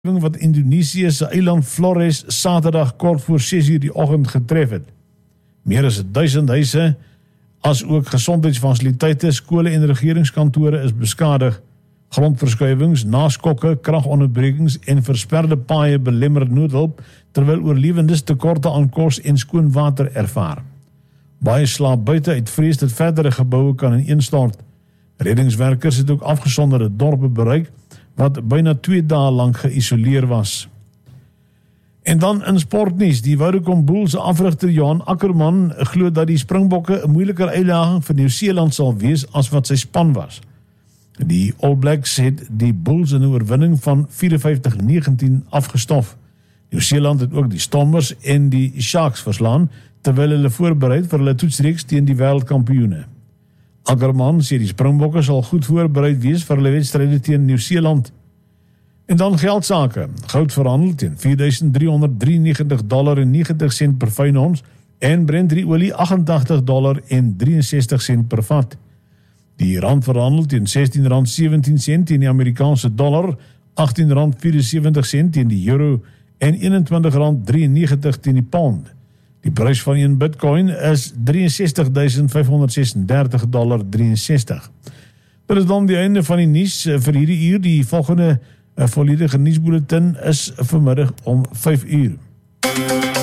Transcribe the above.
wat Indonesië se eiland Flores Saterdag kort voor 6:00 die oggend getref het. Meer as 1000 huise, as ook gesondheidsfasiliteite, skole en regeringskantore is beskadig. Grondverskuiwings, naskokke, kragonderbrekings en versperde paaie belemmer noodhulp, terwyl oorlewendes tekorte aan kos en skoon water ervaar. Baie slaap buite uit vrees dat verdere geboue kan ineenstort. Reddingswerkers het ook afgesonderde dorpe bereik, wat byna 2 dae lank geïsoleer was. En dan in sportnuus, die Vodacom Bulls afrigter Johan Ackerman glo dat die Springbokke 'n moeiliker uitdaging vir Nieu-Seeland sal wees as wat sy span was. Die All Blacks het die Bulls in 'n oorwinning van 54-19 afgestof. Nieu-Seeland het ook die Stormers en die Sharks verslaan, terwyl hulle voorberei vir hulle toetsreeks teen die wêreldkampioene. Ackerman sê die Springbokke sal goed voorberei wees vir hulle wedstryde teen Nieu-Seeland. En dan geldsake. Goud verhandel teen $4,393.90 per fyn ons en Brent olie $88.63 per vat. Die rand verhandel teen R16.17 teen die Amerikaanse dollar, R18.74 teen die euro en R21.93 teen die pound. Die prys van 1 Bitcoin is $63.536.63. Dit is dan die einde van die nuus vir hierdie uur. Die volgende volledige nuusbulletin is vanmiddag om 5:00.